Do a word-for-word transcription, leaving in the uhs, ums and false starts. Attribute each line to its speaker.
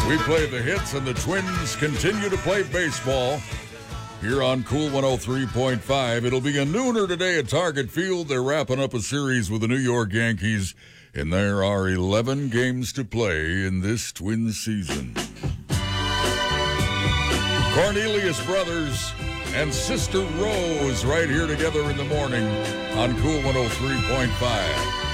Speaker 1: We play the hits, and the Twins continue to play baseball here on Cool one oh three point five. It'll be a nooner today at Target Field. They're wrapping up a series with the New York Yankees, and there are eleven games to play in this Twins season. Cornelius Brothers and Sister Rose right here together in the morning on Cool one oh three point five.